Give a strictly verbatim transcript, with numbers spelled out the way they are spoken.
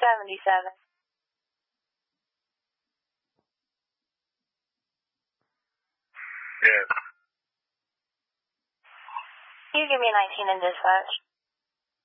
seventy-seven. Yes. You give me nineteen in dispatch.